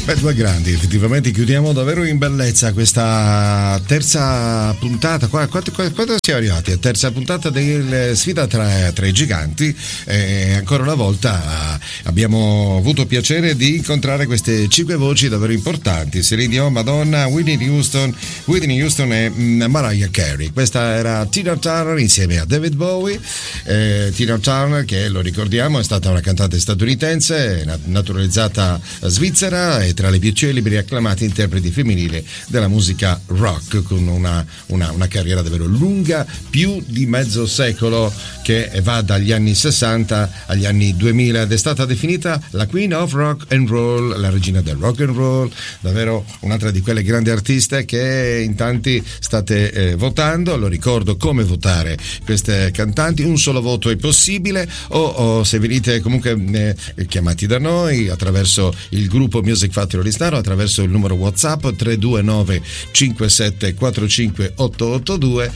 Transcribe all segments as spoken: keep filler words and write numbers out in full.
Beh, due grandi, effettivamente chiudiamo davvero in bellezza questa terza puntata. Qua, quanto, quanto siamo arrivati? A terza puntata della sfida tra, tra i giganti. E ancora una volta abbiamo avuto piacere di incontrare queste cinque voci davvero importanti: Celine Dion, Madonna, Whitney Houston, Whitney Houston e Mariah Carey. Questa era Tina Turner insieme a David Bowie. Eh, Tina Turner, che lo ricordiamo, è stata una cantante statunitense naturalizzata svizzera e tra le più celebri e acclamate interpreti femminili della musica rock, con una, una, una carriera davvero lunga, più di mezzo secolo, che va dagli anni sessanta agli anni duemila, ed è stata definita la Queen of Rock and Roll, la regina del rock and roll, davvero un'altra di quelle grandi artiste che in tanti state eh, votando. Lo ricordo come votare queste cantanti: un solo voto è possibile, o, o se venite comunque eh, chiamati da noi attraverso il gruppo Music Factory Oristano, attraverso il numero WhatsApp tre due nove cinque sette quattro cinque otto otto due,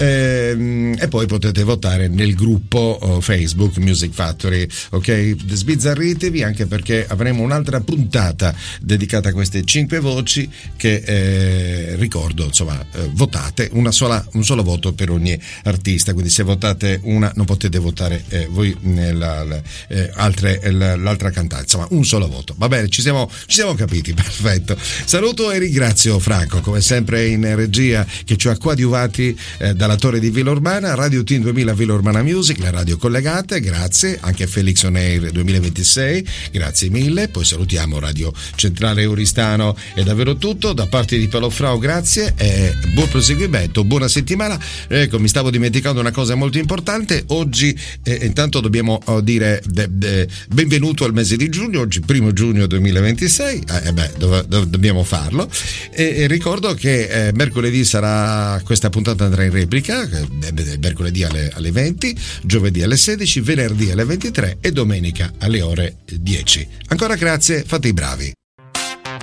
ehm, e poi potete votare nel gruppo oh, Facebook Music Factory. Ok, sbizzarritevi, anche perché avremo un'altra puntata dedicata a queste cinque voci che eh, ricordo, insomma, eh, votate una sola, un solo voto per ogni artista, quindi se votate una non potete votare eh, voi nella, la, eh, altre, la, l'altra cantante, insomma un solo voto. Va bene, ci siamo, ci siamo capiti, perfetto. Saluto e ringrazio Franco, come sempre in regia, che ci ha coadiuvati eh, dalla torre di Villa Urbana, Radio Team duemila Villa Urbana Music, le radio collegate, grazie, anche Felix On Air duemilaventisei, grazie mille. Poi salutiamo Radio Centrale Oristano. È davvero tutto da parte di Paolo Frau, grazie e buon proseguimento, buona settimana. Ecco, mi stavo dimenticando una cosa molto importante oggi, eh, intanto dobbiamo oh, dire de, de, benvenuto al mese di giugno, oggi primo giugno duemilaventisei, eh, beh, dov, dov, dobbiamo farlo, e, e ricordo che eh, mercoledì sarà, questa puntata andrà in replica, eh, mercoledì alle, alle venti, giovedì alle sedici, venerdì alle ventitré e domenica alle ore dieci. Ancora grazie, fate i bravi.